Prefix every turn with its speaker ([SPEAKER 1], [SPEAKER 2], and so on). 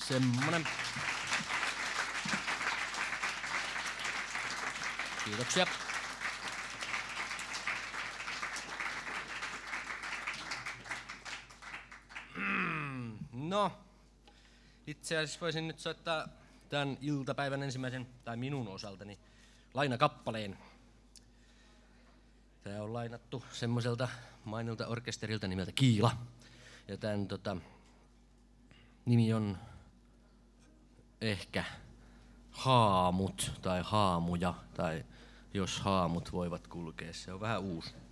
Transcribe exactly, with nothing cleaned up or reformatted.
[SPEAKER 1] Semmonen. Kiitoksia. No, itse asiassa voisin nyt soittaa tämän iltapäivän ensimmäisen, tai minun osaltani, lainakappaleen. Tää on lainattu semmoiselta mainilta orkesterilta nimeltä Kiila. Ja tän tota, nimi on ehkä Haamut tai Haamuja, tai jos haamut voivat kulkea. Se on vähän uusi.